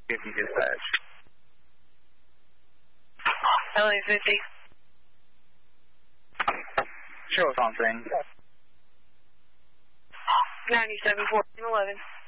50 dispatch. LA 50. Show us on thing. 97, 14, 11.